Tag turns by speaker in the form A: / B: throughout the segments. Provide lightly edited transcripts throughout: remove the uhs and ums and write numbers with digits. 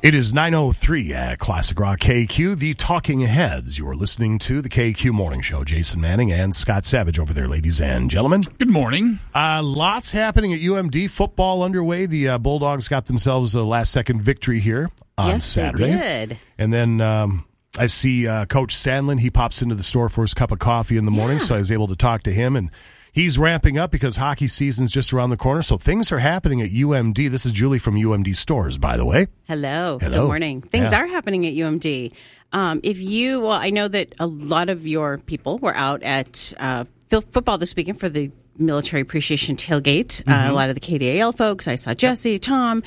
A: It is 9:03 at Classic Rock KQ, the Talking Heads. You're listening to the KQ Morning Show. Jason Manning and Scott Savage over there, ladies and gentlemen.
B: Good morning.
A: Lots happening at UMD. Football underway. The Bulldogs got themselves a last-second victory here on Saturday.
C: Yes, they did.
A: And then I see Coach Sandlin. He pops into the store for his cup of coffee in the morning, so I was able to talk to him, and he's ramping up because hockey season's just around the corner, so things are happening at UMD. This is Julie from UMD Stores, by the way.
C: Hello. Good morning. Things are happening at UMD. I know that a lot of your people were out at football this weekend for the Military Appreciation Tailgate. A lot of the KDAL folks. I saw Jesse, Tom.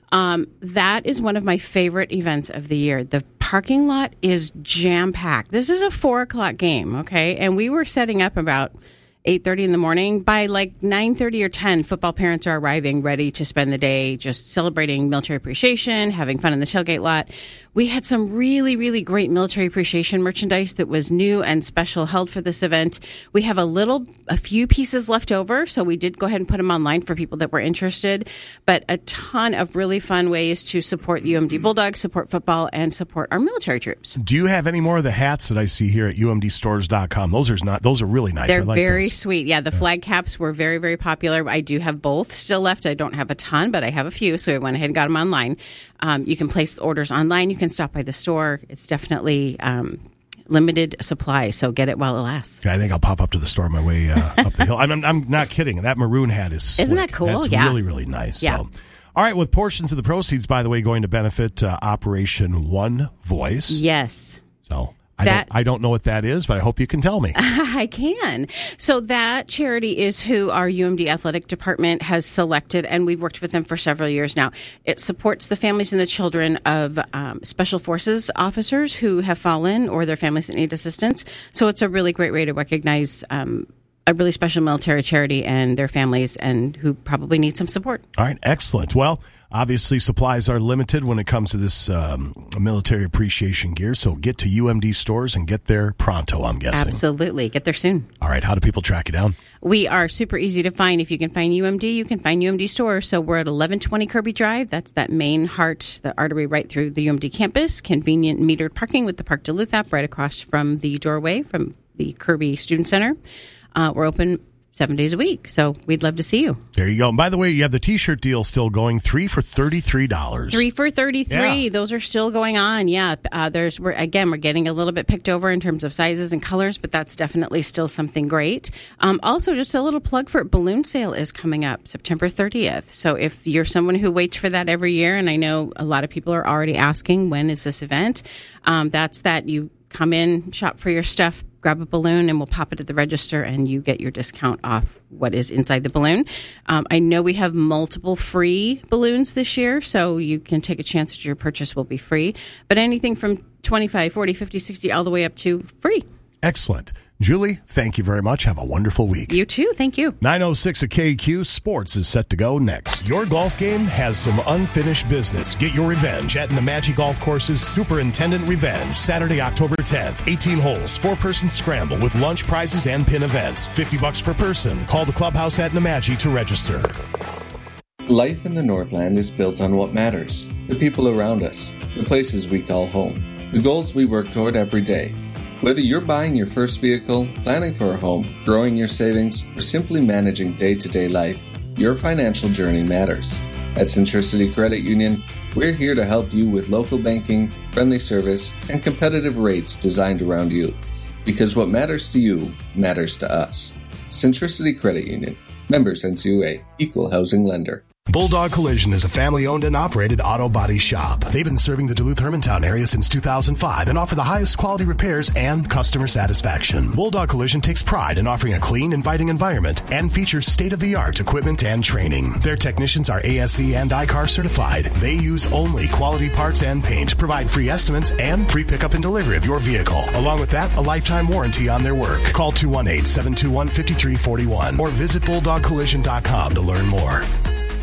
C: That is one of my favorite events of the year. The parking lot is jam-packed. This is a 4 o'clock game, okay? And we were setting up about 8:30 in the morning. By like 9:30 or 10, football parents are arriving, ready to spend the day just celebrating military appreciation, having fun in the tailgate lot. We had some really, really great military appreciation merchandise that was new and special held for this event. We have a few pieces left over, so we did go ahead and put them online for people that were interested. But a ton of really fun ways to support the UMD Bulldogs, support football, and support our military troops.
A: Do you have any more of the hats that I see here at UMDstores.com? Those are really nice.
C: They're
A: I like
C: very
A: those.
C: Sweet. Yeah, the flag caps were very, very popular. I do have both still left. I don't have a ton, but I have a few, so I went ahead and got them online. You can place orders online. You can stop by the store. It's definitely limited supply, so get it while it lasts.
A: I think I'll pop up to the store on my way up the hill. I'm not kidding. That maroon hat is slick.
C: Isn't that cool?
A: That's really, really nice.
C: Yeah.
A: So. All right, with portions of the proceeds, by the way, going to benefit Operation One Voice.
C: Yes.
A: So I don't know what that is, but I hope you can tell me.
C: I can. So that charity is who our UMD Athletic Department has selected, and we've worked with them for several years now. It supports the families and the children of Special Forces officers who have fallen or their families that need assistance. So it's a really great way to recognize a really special military charity and their families and who probably need some support.
A: All right, excellent. Well, obviously supplies are limited when it comes to this military appreciation gear, so get to UMD stores and get there pronto, I'm guessing.
C: Absolutely. Get there soon.
A: All right, how do people track you down?
C: We are super easy to find. If you can find UMD, you can find UMD stores. So we're at 1120 Kirby Drive. That's that main heart, the artery right through the UMD campus. Convenient metered parking with the Park Duluth app right across from the doorway from the Kirby Student Center. We're open 7 days a week, so we'd love to see you.
A: There you go. And by the way, you have the T-shirt deal still going, 3 for $33.
C: 3 for $33. Yeah. Those are still going on. Yeah, we're getting a little bit picked over in terms of sizes and colors, but that's definitely still something great. Also, just a little plug for it, balloon sale is coming up September 30th. So if you're someone who waits for that every year, and I know a lot of people are already asking when is this event, that's that you come in, shop for your stuff, grab a balloon, and we'll pop it at the register, and you get your discount off what is inside the balloon. I know we have multiple free balloons this year, so you can take a chance that your purchase will be free. But anything from 25, 40, 50, 60, all the way up to free.
A: Excellent. Julie, thank you very much. Have a wonderful week.
C: You too. Thank you.
A: 9:06 at KQ. Sports is set to go next. Your golf game has some unfinished business. Get your revenge at Nemadji Golf Course's Superintendent Revenge, Saturday, October 10th. 18 holes, 4-person scramble with lunch prizes and pin events. $50 per person. Call the clubhouse at Nemadji to register.
D: Life in the Northland is built on what matters. The people around us. The places we call home. The goals we work toward every day. Whether you're buying your first vehicle, planning for a home, growing your savings, or simply managing day-to-day life, your financial journey matters. At Centricity Credit Union, we're here to help you with local banking, friendly service, and competitive rates designed around you. Because what matters to you matters to us. Centricity Credit Union. Members NCUA. Equal housing lender.
A: Bulldog Collision is a family-owned and operated auto body shop. They've been serving the Duluth-Hermantown area since 2005 and offer the highest quality repairs and customer satisfaction. Bulldog Collision takes pride in offering a clean, inviting environment and features state-of-the-art equipment and training. Their technicians are ASE and ICAR certified. They use only quality parts and paint, provide free estimates, and free pickup and delivery of your vehicle. Along with that, a lifetime warranty on their work. Call 218-721-5341 or visit BulldogCollision.com to learn more.
E: Look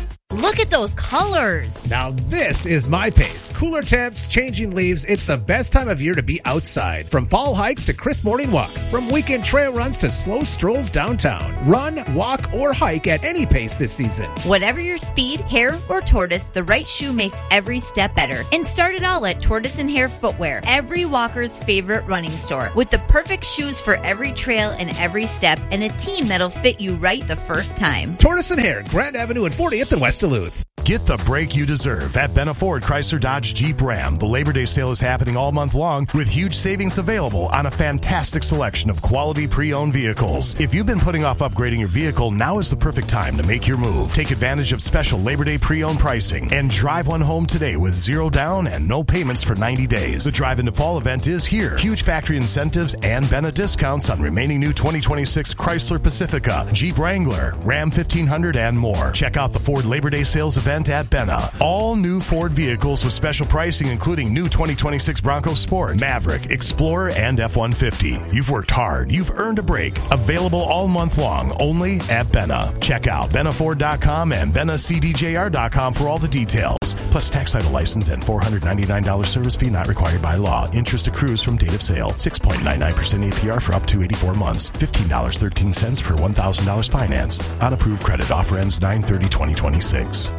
B: Look at those colors.
E: Now this is my pace. Cooler temps, changing leaves. It's the best time of year to be outside. From fall hikes to crisp morning walks. From weekend trail runs to slow strolls downtown. Run, walk, or hike at any pace this season.
B: Whatever your speed, hair, or tortoise, the right shoe makes every step better. And start it all at Tortoise and Hare Footwear, every walker's favorite running store. With the perfect shoes for every trail and every step, and a team that'll fit you right the first time.
E: Tortoise and Hare, Grand Avenue and 40th in West Duluth.
A: Get the break you deserve at Benna Ford Chrysler Dodge Jeep Ram. The Labor Day sale is happening all month long with huge savings available on a fantastic selection of quality pre-owned vehicles. If you've been putting off upgrading your vehicle, now is the perfect time to make your move. Take advantage of special Labor Day pre-owned pricing and drive one home today with zero down and no payments for 90 days. The Drive into Fall event is here. Huge factory incentives and Benna discounts on remaining new 2026 Chrysler Pacifica, Jeep Wrangler, Ram 1500, and more. Check out the Ford Labor Day sales event at Benna. All new Ford vehicles with special pricing, including new 2026 Bronco Sport, Maverick, Explorer, and F-150. You've worked hard. You've earned a break. Available all month long, only at Benna. Check out BennaFord.com and BennaCDJR.com for all the details. Plus tax title license and $499 service fee not required by law. Interest accrues from date of sale. 6.99% APR for up to 84 months. $15.13 per $1,000 finance. On approved credit. Offer ends 9/30/2026.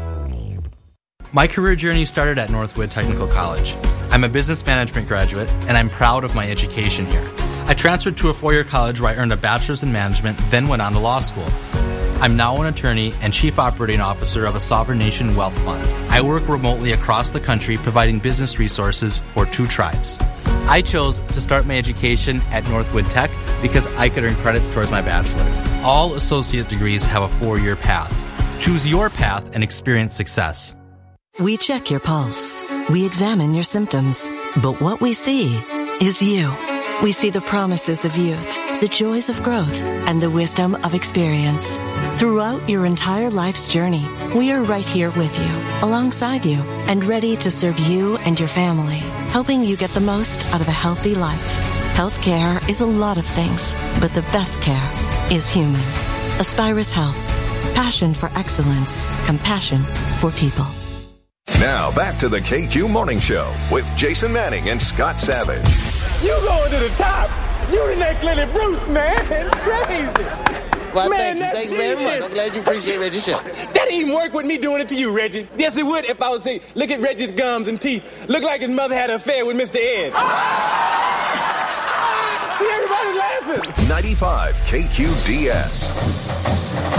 F: My career journey started at Northwood Technical College. I'm a business management graduate, and I'm proud of my education here. I transferred to a four-year college where I earned a bachelor's in management, then went on to law school. I'm now an attorney and chief operating officer of a sovereign nation wealth fund. I work remotely across the country providing business resources for 2 tribes. I chose to start my education at Northwood Tech because I could earn credits towards my bachelor's. All associate degrees have a 4-year path. Choose your path and experience success.
G: We check your pulse. We examine your symptoms. But what we see is you. We see the promises of youth, the joys of growth, and the wisdom of experience. Throughout your entire life's journey, we are right here with you, alongside you, and ready to serve you and your family, helping you get the most out of a healthy life. Healthcare is a lot of things, but the best care is human. Aspirus Health. Passion for excellence. Compassion for people.
H: Now, back to the KQ Morning Show with Jason Manning and Scott Savage.
I: You going to the top. You the next Lenny Bruce, man. It's crazy.
J: Well,
I: man,
J: thank you very much. I'm glad you appreciate Reggie's show.
I: That didn't even work with me doing it to you, Reggie. Yes, it would if I was saying, look at Reggie's gums and teeth. Look like his mother had an affair with Mr. Ed. See, everybody's laughing.
H: 95 KQDS.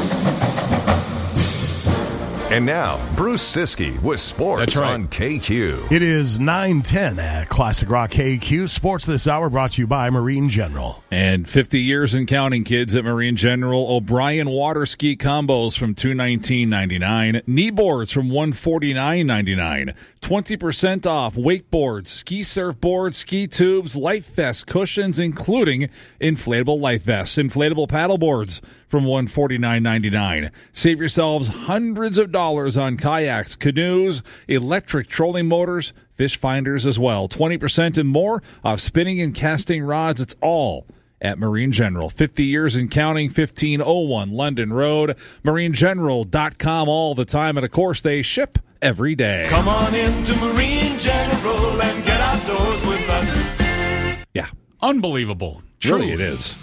H: And now, Bruce Siskey with sports on KQ.
A: It is 9:10 at Classic Rock KQ. Sports this hour brought to you by Marine General.
K: And 50 years and counting, kids, at Marine General. O'Brien water ski combos from $219.99. Knee boards from $149.99. 20% off wakeboards, ski surfboards, ski tubes, life vests, cushions, including inflatable life vests. Inflatable paddle boards from $149.99. Save yourselves hundreds of dollars on kayaks, canoes, electric trolling motors, fish finders as well. 20% and more off spinning and casting rods. It's all at Marine General. 50 years and counting, 1501 London Road. MarineGeneral.com all the time. And, of course, they ship every day.
L: Come on into Marine General and get outdoors with us.
K: Yeah.
E: Unbelievable.
K: Truly it is.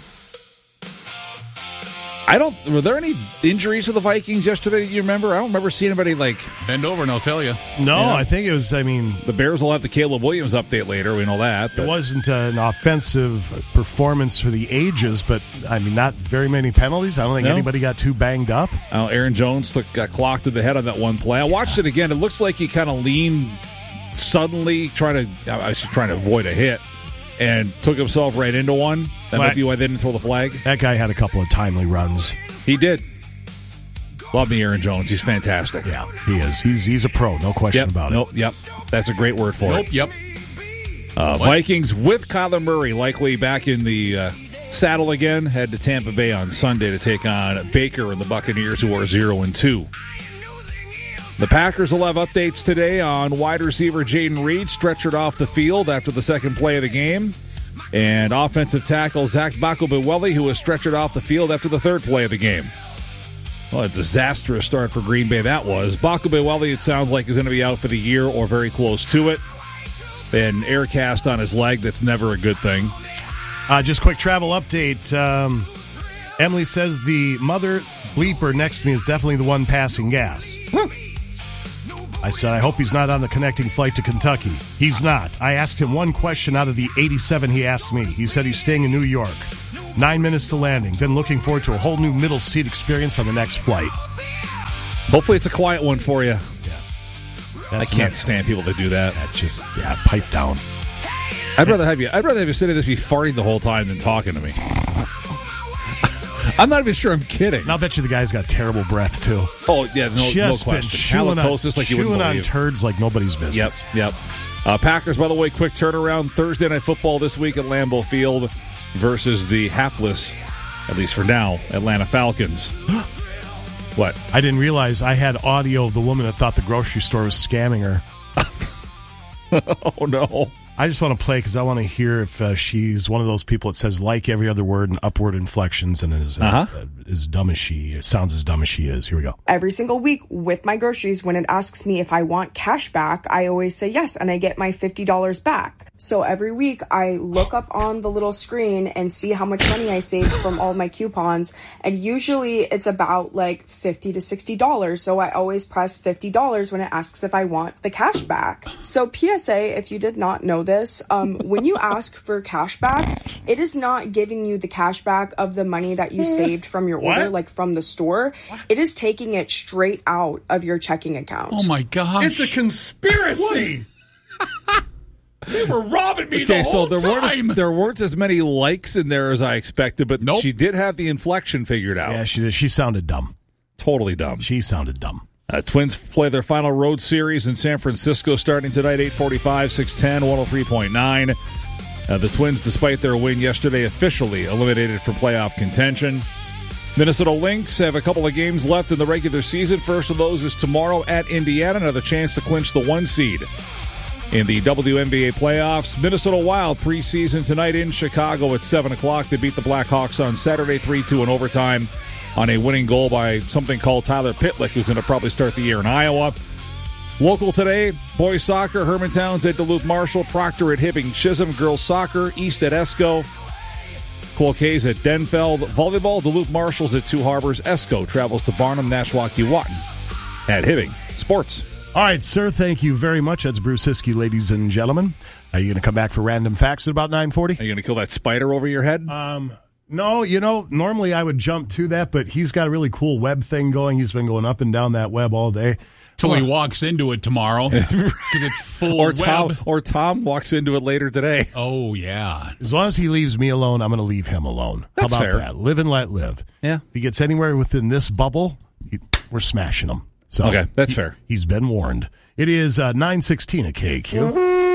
K: Were there any injuries to the Vikings yesterday that you remember? I don't remember seeing anybody,
E: bend over and I'll tell you.
A: No, yeah. I think it was,
K: the Bears will have the Caleb Williams update later. We know that.
A: But. It wasn't an offensive performance for the ages, but, not very many penalties. I don't think anybody got too banged up.
K: Aaron Jones got clocked to the head on that one play. I watched it again. It looks like he kind of leaned suddenly, trying to avoid a hit, and took himself right into one. That might be why they didn't throw the flag.
A: That guy had a couple of timely runs.
K: He did. Love me, Aaron Jones. He's fantastic.
A: Yeah, he is. He's a pro, no question about it.
K: Yep. That's a great word for it.
E: Yep.
K: Vikings with Kyler Murray likely back in the saddle again. Head to Tampa Bay on Sunday to take on Baker and the Buccaneers, who are 0-2. The Packers will have updates today on wide receiver Jaden Reed, stretchered off the field after the second play of the game, and offensive tackle Zach Bakobewele, who was stretchered off the field after the third play of the game. Well, a disastrous start for Green Bay that was. Baco Beweli, it sounds like, is going to be out for the year or very close to it. An air cast on his leg, that's never a good thing.
M: Just quick travel update. Emily says the mother bleeper next to me is definitely the one passing gas. I said, I hope he's not on the connecting flight to Kentucky. He's not. I asked him one question out of the 87 he asked me. He said he's staying in New York. 9 minutes to landing, then looking forward to a whole new middle seat experience on the next flight.
K: Hopefully it's a quiet one for you.
M: Yeah.
K: I can't stand people that do that.
M: That's just, pipe down.
K: I'd rather have you sitting there be farting the whole time than talking to me. I'm not even sure I'm kidding.
M: And I'll bet you the guy's got terrible breath, too.
K: Oh, yeah, no question. Halitosis like you wouldn't believe.
M: Chewing on turds like nobody's business.
K: Yep. Packers, by the way, quick turnaround. Thursday Night Football this week at Lambeau Field versus the hapless, at least for now, Atlanta Falcons. What?
M: I didn't realize I had audio of the woman that thought the grocery store was scamming her.
K: Oh, no.
M: I just want to play because I want to hear if she's one of those people that says like every other word and upward inflections and is as dumb as she sounds as dumb as she is. Here we go.
N: Every single week with my groceries, when it asks me if I want cash back, I always say yes, and I get my $50 back. So every week I look up on the little screen and see how much money I saved from all my coupons, and usually it's about like $50 to $60. So I always press $50 when it asks if I want the cash back. So PSA, if you did not know this, when you ask for cash back, it is not giving you the cash back of the money that you saved from your order, like from the store. It is taking it straight out of your checking account.
O: Oh my gosh.
M: It's a conspiracy.
O: They were robbing me the whole time.
K: There weren't as many likes in there as I expected, but she did have the inflection figured out.
M: Yeah, she did. She sounded dumb.
K: Totally dumb.
M: She sounded dumb.
K: Twins play their final road series in San Francisco starting tonight, 8:45, 610, 103.9. The Twins, despite their win yesterday, officially eliminated from playoff contention. Minnesota Lynx have a couple of games left in the regular season. First of those is tomorrow at Indiana, another chance to clinch the 1 seed. In the WNBA playoffs, Minnesota Wild preseason tonight in Chicago at 7 o'clock. They beat the Blackhawks on Saturday 3-2 in overtime on a winning goal by something called Tyler Pitlick, who's going to probably start the year in Iowa. Local today, boys soccer, Hermantown's at Duluth Marshall, Proctor at Hibbing Chisholm, girls soccer, East at Esco, Cloquet's at Denfeld, volleyball, Duluth Marshall's at Two Harbors, Esco travels to Barnum, Nashwauk, Keewatin at Hibbing. Sports.
M: All right, sir, thank you very much. That's Bruce Hiskey, ladies and gentlemen. Are you going to come back for random facts at about 9:40?
K: Are you going to kill that spider over your head?
M: No, normally I would jump to that, but he's got a really cool web thing going. He's been going up and down that web all day.
O: Till he walks into it tomorrow because it's full web.
K: Or Tom walks into it later today.
O: Oh, yeah.
M: As long as he leaves me alone, I'm going to leave him alone.
K: That's
M: How about
K: fair.
M: that? Live and let live.
K: Yeah.
M: If he gets anywhere within this bubble, we're smashing him. So
K: okay, that's fair.
M: He's been warned. It is 9:16 at KQ.